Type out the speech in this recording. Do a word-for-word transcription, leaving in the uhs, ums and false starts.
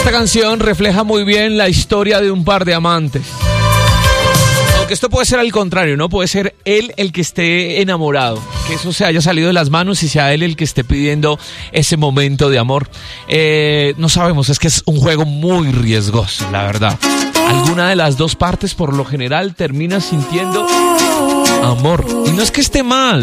Esta canción refleja muy bien la historia de un par de amantes. Aunque esto puede ser al contrario, ¿no? Puede ser él el que esté enamorado, que eso se haya salido de las manos y sea él el que esté pidiendo ese momento de amor. Eh, no sabemos, es que es un juego muy riesgoso, la verdad. Alguna de las dos partes por lo general termina sintiendo amor. Y no es que esté mal.